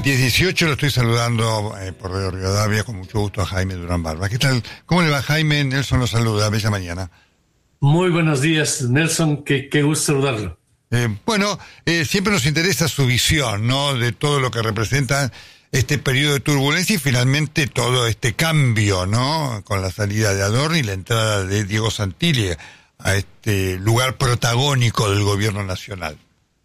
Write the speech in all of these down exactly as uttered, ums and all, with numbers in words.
diez dieciocho, lo estoy saludando eh, por Radio Rivadavia, con mucho gusto a Jaime Durán Barba. ¿Qué tal? ¿Cómo le va, Jaime? Nelson lo saluda, bella mañana. Muy buenos días, Nelson, qué, qué gusto saludarlo. Eh, bueno, eh, siempre nos interesa su visión, ¿no?, de todo lo que representa este periodo de turbulencia y finalmente todo este cambio, ¿no?, con la salida de Adorni y la entrada de Diego Santilli a este lugar protagónico del gobierno nacional.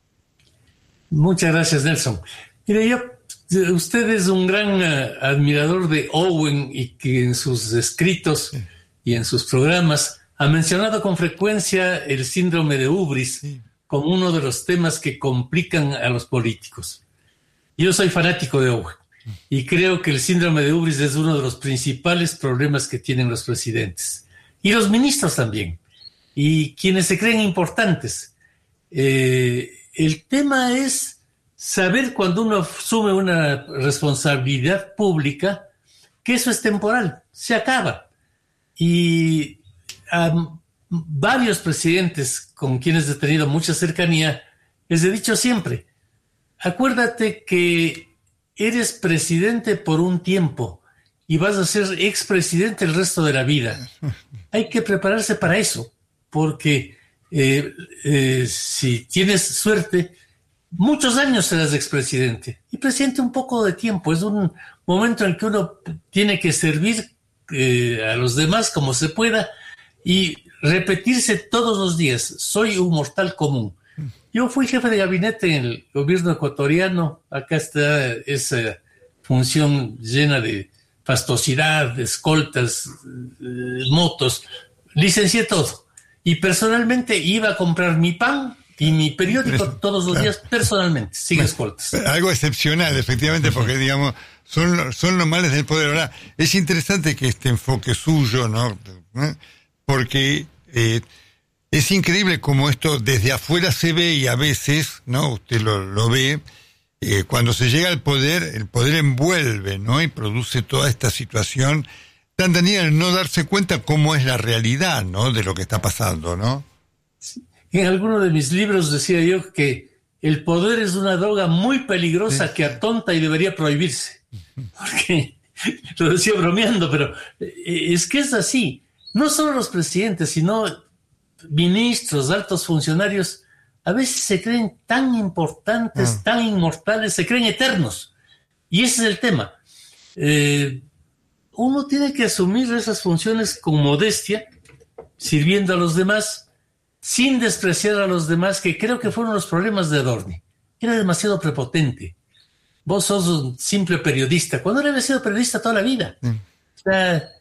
Muchas gracias, Nelson. Mire, yo, usted es un gran uh, admirador de Owen y que en sus escritos sí. y en sus programas ha mencionado con frecuencia el síndrome de Ubris sí. como uno de los temas que complican a los políticos. Yo soy fanático de Owen y creo que el síndrome de Ubris es uno de los principales problemas que tienen los presidentes y los ministros también y quienes se creen importantes. Eh, el tema es saber cuando uno asume una responsabilidad pública que eso es temporal, se acaba. Y a varios presidentes con quienes he tenido mucha cercanía les he dicho siempre, acuérdate que eres presidente por un tiempo y vas a ser expresidente el resto de la vida. Hay que prepararse para eso, porque eh, eh, si tienes suerte, muchos años serás expresidente y presidente un poco de tiempo. Es un momento en el que uno tiene que servir eh, a los demás como se pueda y repetirse todos los días, soy un mortal común. Yo fui jefe de gabinete en el gobierno ecuatoriano, acá está esa función llena de fastosidad, de escoltas, eh, motos, licencié todo y personalmente iba a comprar mi pan y mi periódico todos los días personalmente, sin escoltas. Algo excepcional, efectivamente, porque, digamos, son, son los males del poder. Ahora, es interesante que este enfoque suyo, ¿no? Porque eh, es increíble cómo esto desde afuera se ve y a veces, ¿no?, usted lo, lo ve, eh, cuando se llega al poder, el poder envuelve, ¿no?, y produce toda esta situación tan dañina al no darse cuenta cómo es la realidad, ¿no?, de lo que está pasando, ¿no? Sí. En alguno de mis libros decía yo que el poder es una droga muy peligrosa sí. que atonta y debería prohibirse. Porque lo decía bromeando, pero es que es así. No solo los presidentes, sino ministros, altos funcionarios, a veces se creen tan importantes, ah. tan inmortales, se creen eternos. Y ese es el tema. Eh, uno tiene que asumir esas funciones con modestia, sirviendo a los demás, sin despreciar a los demás, que creo que fueron los problemas de Adorni. Era demasiado prepotente. Vos sos un simple periodista, cuando él había sido periodista toda la vida. Mm. O sea,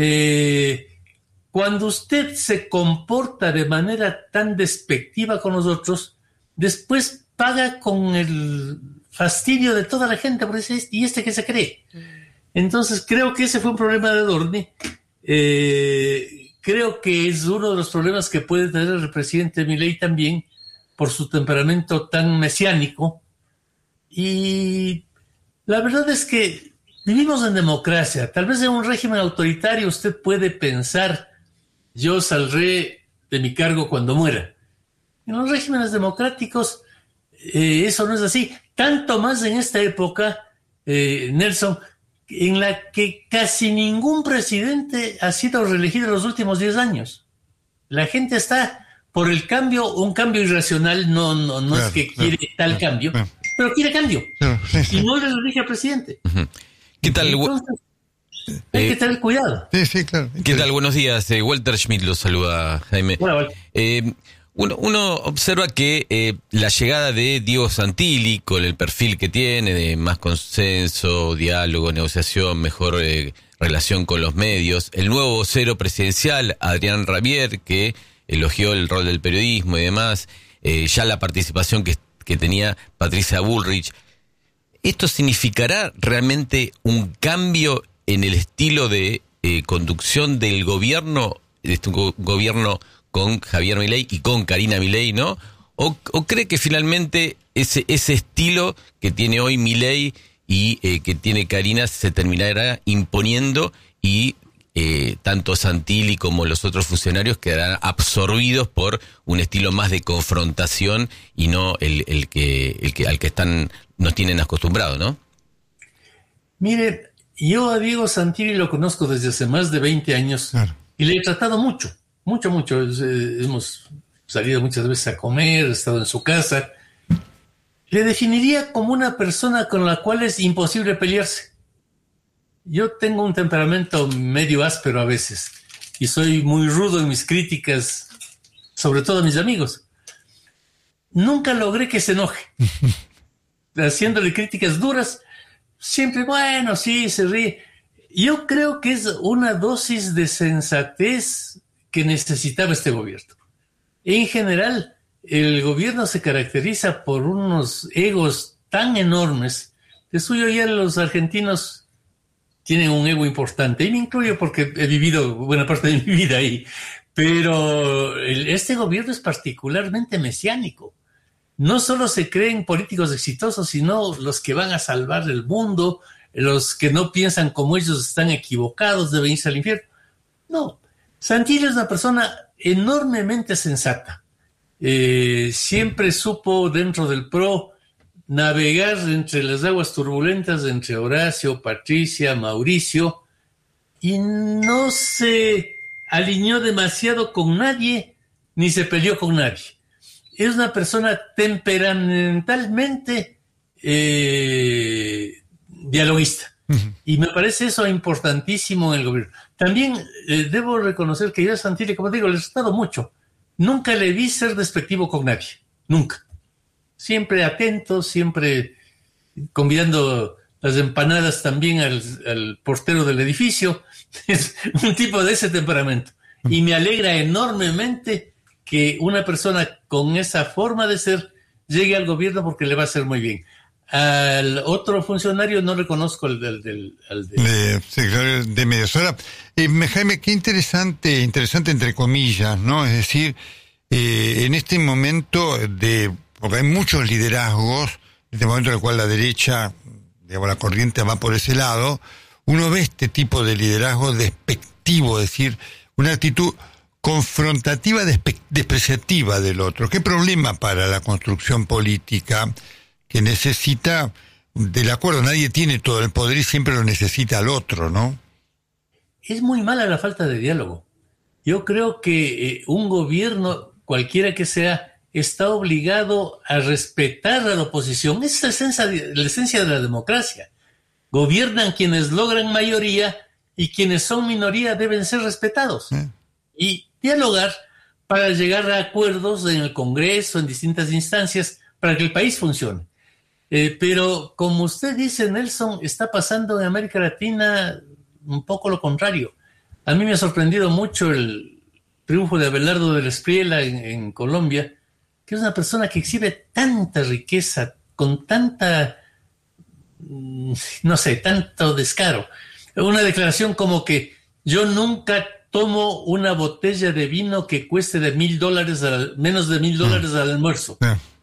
eh, cuando usted se comporta de manera tan despectiva con los otros, después paga con el fastidio de toda la gente, porque dice, ¿y este qué se cree? Entonces creo que ese fue un problema de Adorni. Eh... Creo que es uno de los problemas que puede tener el presidente Milei también, por su temperamento tan mesiánico. Y la verdad es que vivimos en democracia. Tal vez en un régimen autoritario usted puede pensar, yo saldré de mi cargo cuando muera. En los regímenes democráticos eh, eso no es así. Tanto más en esta época, eh, Nelson, en la que casi ningún presidente ha sido reelegido en los últimos diez años. La gente está por el cambio, un cambio irracional, no, no, no claro, es que quiere claro, tal claro, cambio, claro. pero quiere cambio. Claro, sí, sí. Y no le elige al presidente. Uh-huh. ¿Qué tal? Entonces, hay eh, que tener cuidado. Sí, sí, claro. ¿Qué tal? Buenos días. Eh, Walter Schmidt lo saluda, Jaime. Bueno, vale. Eh, Uno, uno observa que eh, la llegada de Diego Santilli, con el perfil que tiene, de más consenso, diálogo, negociación, mejor eh, relación con los medios, el nuevo vocero presidencial, Adrián Rabier, que elogió el rol del periodismo y demás, eh, ya la participación que, que tenía Patricia Bullrich, ¿esto significará realmente un cambio en el estilo de eh, conducción del gobierno, de este go- gobierno con Javier Milei y con Karina Milei, ¿no? ¿O, o cree que finalmente ese ese estilo que tiene hoy Milei y eh, que tiene Karina se terminará imponiendo y eh, tanto Santilli como los otros funcionarios quedarán absorbidos por un estilo más de confrontación y no el, el que el que al que están nos tienen acostumbrados, ¿no? Mire, yo a Diego Santilli lo conozco desde hace más de veinte años, claro, y le he tratado mucho, mucho, mucho. Eh, hemos salido muchas veces a comer, he estado en su casa. Le definiría como una persona con la cual es imposible pelearse. Yo tengo un temperamento medio áspero a veces y soy muy rudo en mis críticas, sobre todo a mis amigos. Nunca logré que se enoje. Haciéndole críticas duras, siempre, bueno, sí, se ríe. Yo creo que es una dosis de sensatez que necesitaba este gobierno. En general, el gobierno se caracteriza por unos egos tan enormes. De suyo ya los argentinos tienen un ego importante, y me incluyo porque he vivido buena parte de mi vida ahí. Pero el, este gobierno es particularmente mesiánico. No solo se creen políticos exitosos, sino los que van a salvar el mundo, los que no piensan como ellos están equivocados, deben irse al infierno. No, Santilli es una persona enormemente sensata. Eh, siempre supo dentro del P R O navegar entre las aguas turbulentas entre Horacio, Patricia, Mauricio, y no se alineó demasiado con nadie, ni se peleó con nadie. Es una persona temperamentalmente eh, dialoguista. Uh-huh. Y me parece eso importantísimo en el gobierno. También eh, debo reconocer que yo a Santilli, como digo, le he tratado mucho. Nunca le vi ser despectivo con nadie. Nunca. Siempre atento, siempre convidando las empanadas también al, al portero del edificio. Es un tipo de ese temperamento. Y me alegra enormemente que una persona con esa forma de ser llegue al gobierno porque le va a hacer muy bien. Al otro funcionario no reconozco el del... del, el del... De, secretario de Medios. Ahora, eh, Jaime, qué interesante, interesante entre comillas, ¿no? Es decir, eh, en este momento de... porque hay muchos liderazgos, en este momento en el cual la derecha, digamos, la corriente va por ese lado, uno ve este tipo de liderazgo despectivo, es decir, una actitud confrontativa, despe- despreciativa del otro. ¿Qué problema para la construcción política que necesita del acuerdo? Nadie tiene todo el poder y siempre lo necesita al otro, ¿no? Es muy mala la falta de diálogo. Yo creo que eh, un gobierno, cualquiera que sea, está obligado a respetar a la oposición. Esa es la esencia, la esencia de la democracia. Gobiernan quienes logran mayoría y quienes son minoría deben ser respetados. ¿Eh? Y dialogar para llegar a acuerdos en el Congreso, en distintas instancias, para que el país funcione. Eh, pero, como usted dice, Nelson, está pasando en América Latina un poco lo contrario. A mí me ha sorprendido mucho el triunfo de Abelardo del Espriella en, en Colombia, que es una persona que exhibe tanta riqueza, con tanta, no sé, tanto descaro. Una declaración como que yo nunca tomo una botella de vino que cueste de mil dólares, al, menos de mil dólares al almuerzo.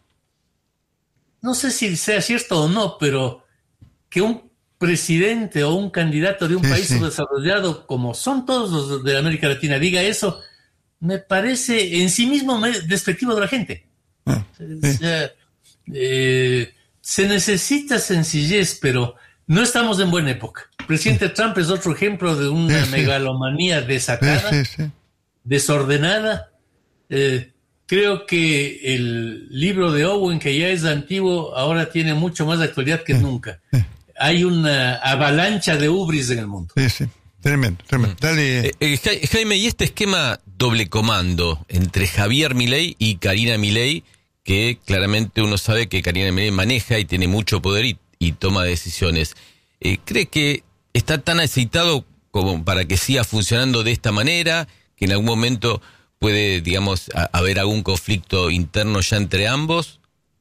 No sé si sea cierto o no, pero que un presidente o un candidato de un sí, país sí. subdesarrollado, como son todos los de América Latina, diga eso, me parece en sí mismo despectivo de la gente. Ah, sí. o sea, eh, se necesita sencillez, pero no estamos en buena época. El presidente sí. Trump es otro ejemplo de una sí, megalomanía desacada, sí, sí, sí. desordenada. Eh, creo que el libro de Owen, que ya es antiguo, ahora tiene mucho más actualidad que sí. nunca. Sí. Hay una avalancha de ubris en el mundo. Sí, sí. Tremendo, tremendo. Dale. Eh, eh, Jaime, ¿y este esquema doble comando entre Javier Milei y Karina Milei, que claramente uno sabe que Karina Milei maneja y tiene mucho poder y, y toma decisiones, eh, cree que está tan aceitado como para que siga funcionando de esta manera, que en algún momento puede, digamos, a, haber algún conflicto interno ya entre ambos?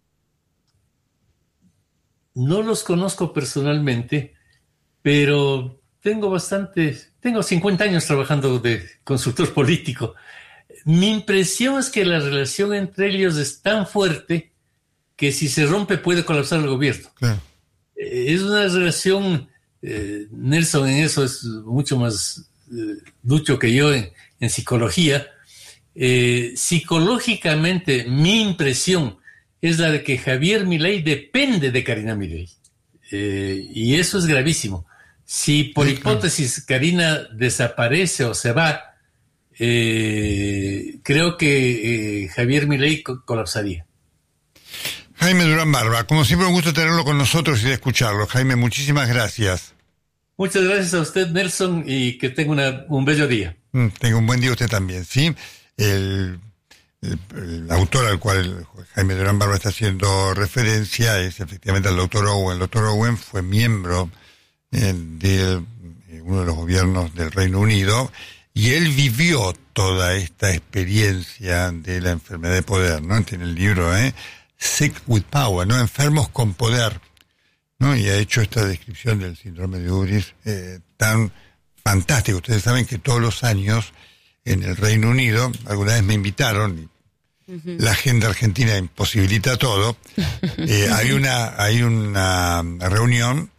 No los conozco personalmente, pero tengo bastante, tengo cincuenta años trabajando de consultor político. Mi impresión es que la relación entre ellos es tan fuerte que si se rompe puede colapsar el gobierno. Claro. Eh, es una relación, eh, Nelson en eso es mucho más eh, ducho que yo en, en psicología. Eh, psicológicamente mi impresión es la de que Javier Milei depende de Karina Milei. Eh, y eso es gravísimo. Si por hipótesis Karina desaparece o se va, eh, creo que eh, Javier Milei co- colapsaría. Jaime Durán Barba, como siempre un gusto tenerlo con nosotros y de escucharlo. Jaime, muchísimas gracias. Muchas gracias a usted, Nelson, y que tenga una, un bello día. Mm, tenga un buen día usted también, ¿sí? El, el, el autor al cual Jaime Durán Barba está haciendo referencia es efectivamente el doctor Owen. El doctor Owen fue miembro eh, de eh, uno de los gobiernos del Reino Unido y él vivió toda esta experiencia de la enfermedad de poder, ¿no? Tiene el libro, ¿eh? Sick with Power, ¿no? Enfermos con poder, ¿no? Y ha hecho esta descripción del síndrome de Ubris eh, tan fantástica. Ustedes saben que todos los años en el Reino Unido, alguna vez me invitaron, y uh-huh. la agenda argentina imposibilita todo, eh, hay una hay una reunión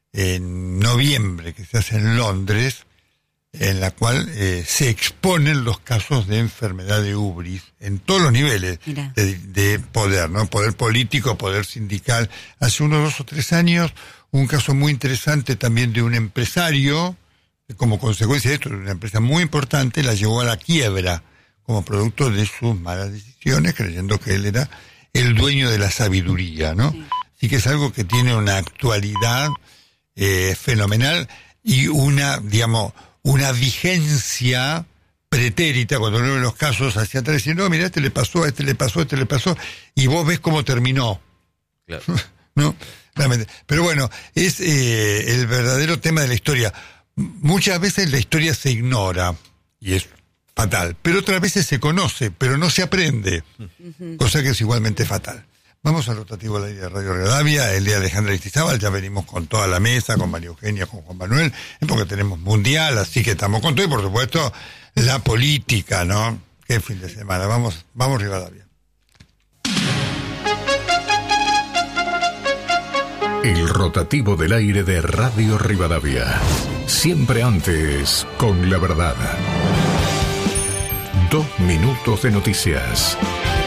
en noviembre que se hace en Londres, en la cual eh, se exponen los casos de enfermedad de Ubris en todos los niveles de, de poder, ¿no? Poder político, poder sindical. Hace unos dos o tres años, un caso muy interesante también de un empresario, que como consecuencia de esto, de una empresa muy importante, la llevó a la quiebra como producto de sus malas decisiones, creyendo que él era el dueño de la sabiduría, ¿no? Sí. Así que es algo que tiene una actualidad eh, fenomenal y una, digamos, una vigencia pretérita cuando uno ve los casos hacia atrás y dice, no, mira, este le pasó, a este le pasó, a este le pasó, y vos ves cómo terminó. Claro. ¿No? Realmente. Pero bueno, es eh, el verdadero tema de la historia. Muchas veces la historia se ignora, y es fatal, pero otras veces se conoce, pero no se aprende, uh-huh. cosa que es igualmente fatal. Vamos al rotativo de la Radio Rivadavia, el día de Alejandra Aristizábal, ya venimos con toda la mesa, con María Eugenia, con Juan Manuel, porque tenemos mundial, así que estamos con todo, y por supuesto, la política, ¿no? Qué fin de semana. Vamos, vamos Rivadavia. El rotativo del aire de Radio Rivadavia. Siempre antes, con la verdad. Dos minutos de noticias.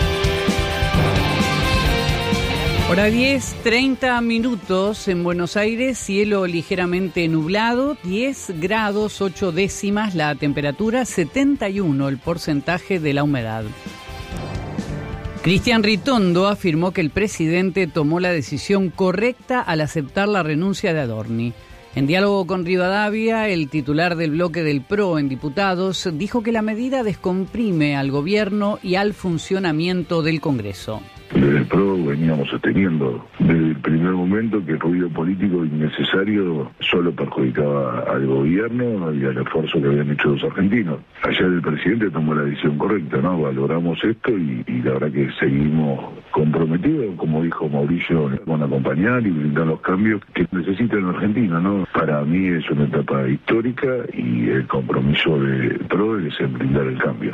Hora diez, treinta minutos en Buenos Aires, cielo ligeramente nublado, diez grados ocho décimas la temperatura, setenta y uno el porcentaje de la humedad. Cristian Ritondo afirmó que el presidente tomó la decisión correcta al aceptar la renuncia de Adorni. En diálogo con Rivadavia, el titular del bloque del P R O en diputados dijo que la medida descomprime al gobierno y al funcionamiento del Congreso. Desde el P R O veníamos sosteniendo desde el primer momento que el ruido político innecesario solo perjudicaba al gobierno y al esfuerzo que habían hecho los argentinos. Ayer el presidente tomó la decisión correcta, ¿no? Valoramos esto y, y la verdad que seguimos comprometidos, como dijo Mauricio, con acompañar y brindar los cambios que necesita la Argentina, ¿no? Para mí es una etapa histórica y el compromiso del P R O es en brindar el cambio.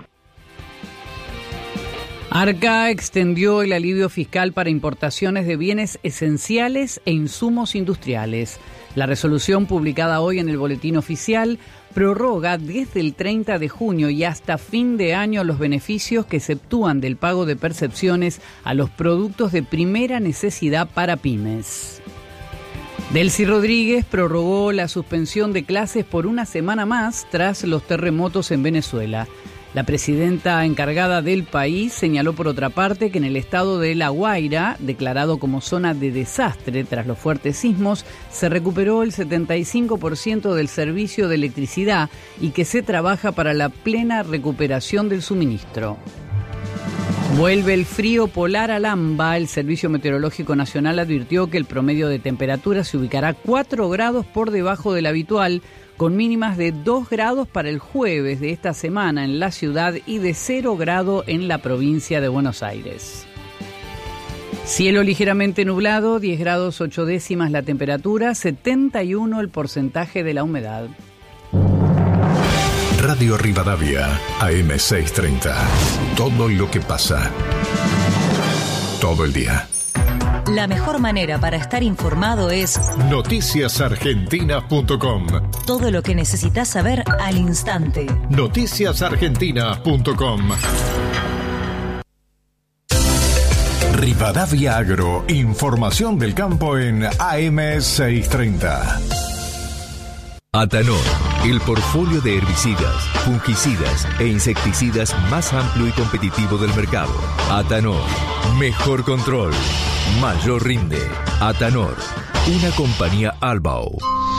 Arca extendió el alivio fiscal para importaciones de bienes esenciales e insumos industriales. La resolución publicada hoy en el Boletín Oficial prorroga desde el treinta de junio y hasta fin de año los beneficios que exceptúan del pago de percepciones a los productos de primera necesidad para pymes. Delcy Rodríguez prorrogó la suspensión de clases por una semana más tras los terremotos en Venezuela. La presidenta encargada del país señaló por otra parte que en el estado de La Guaira, declarado como zona de desastre tras los fuertes sismos, se recuperó el setenta y cinco por ciento del servicio de electricidad y que se trabaja para la plena recuperación del suministro. Vuelve el frío polar al AMBA. El Servicio Meteorológico Nacional advirtió que el promedio de temperatura se ubicará cuatro grados por debajo del habitual, con mínimas de dos grados para el jueves de esta semana en la ciudad y de cero grado en la provincia de Buenos Aires. Cielo ligeramente nublado, diez grados ocho décimas la temperatura, setenta y uno el porcentaje de la humedad. Radio Rivadavia, A M seiscientos treinta. Todo lo que pasa. Todo el día. La mejor manera para estar informado es noticias argentinas punto com. Todo lo que necesitas saber al instante. noticias argentinas punto com. Rivadavia Agro, información del campo en A M seiscientos treinta. Atanor, el portfolio de herbicidas, fungicidas e insecticidas más amplio y competitivo del mercado. Atanor, mejor control, mayor rinde. Atanor, una compañía Albao.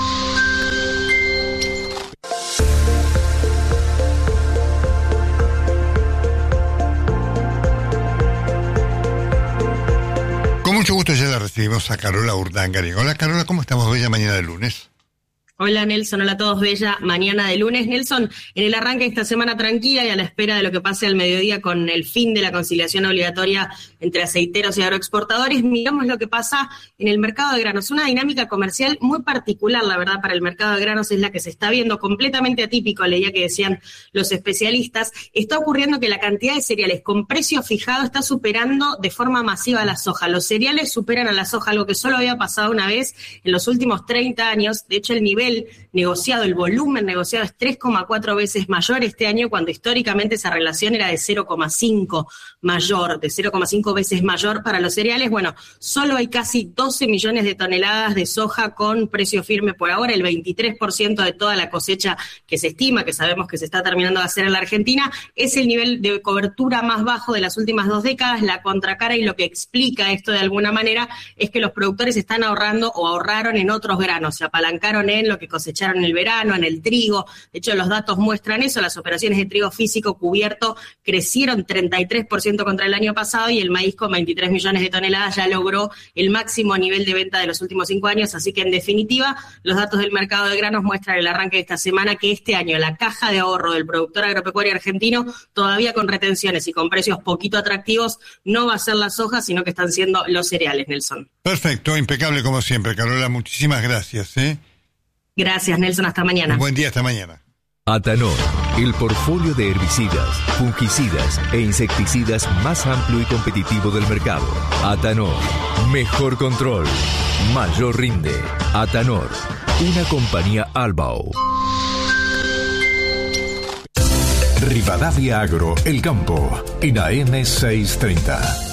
Con mucho gusto ya la recibimos a Carola Urdangarín. Hola Carola, ¿cómo estamos? Bella mañana de lunes. Hola Nelson, hola a todos, bella mañana de lunes. Nelson, en el arranque de esta semana tranquila y a la espera de lo que pase al mediodía con el fin de la conciliación obligatoria entre aceiteros y agroexportadores, miramos lo que pasa en el mercado de granos. Una dinámica comercial muy particular, la verdad, para el mercado de granos es la que se está viendo, completamente atípico, leía que decían los especialistas. Está ocurriendo que la cantidad de cereales con precio fijado está superando de forma masiva a la soja. Los cereales superan a la soja, algo que solo había pasado una vez en los últimos treinta años. De hecho, el nivel negociado, el volumen negociado es tres coma cuatro veces mayor este año, cuando históricamente esa relación era de cero coma cinco mayor, de cero coma cinco veces mayor para los cereales. Bueno, solo hay casi doce millones de toneladas de soja con precio firme por ahora, el veintitrés por ciento de toda la cosecha que se estima, que sabemos que se está terminando de hacer en la Argentina, es el nivel de cobertura más bajo de las últimas dos décadas. La contracara, y lo que explica esto de alguna manera, es que los productores están ahorrando o ahorraron en otros granos, se apalancaron en lo que cosecharon en el verano, en el trigo. De hecho, los datos muestran eso. Las operaciones de trigo físico cubierto crecieron treinta y tres por ciento contra el año pasado, y el maíz con veintitrés millones de toneladas ya logró el máximo nivel de venta de los últimos cinco años. Así que, en definitiva, los datos del mercado de granos muestran el arranque de esta semana que este año la caja de ahorro del productor agropecuario argentino, todavía con retenciones y con precios poquito atractivos, no va a ser la soja, sino que están siendo los cereales, Nelson. Perfecto, impecable como siempre, Carola. Muchísimas gracias, ¿eh? Gracias, Nelson. Hasta mañana. Un buen día, hasta mañana. Atanor, el portfolio de herbicidas, fungicidas e insecticidas más amplio y competitivo del mercado. Atanor, mejor control, mayor rinde. Atanor, una compañía Albao. Rivadavia Agro, El Campo, en A M seiscientos treinta.